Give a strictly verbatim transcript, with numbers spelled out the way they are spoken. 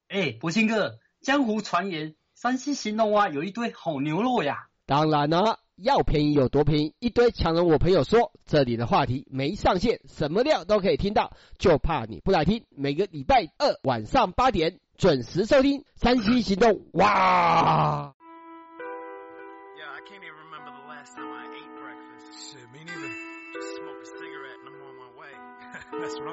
哎，博兴哥，江湖传言山西兴隆啊有一堆好牛肉呀。 当然了，要便宜有多便宜，一堆强人我朋友说，这里的话题没上限，什么料都可以听到，就怕你不来听。每个礼拜二晚上八点准时收听山西行动。哇！ Yeah, I can't even remember the last time I ate breakfast. Shit, me neither. Just smoke a cigarette and I'm on my way. That's what I'm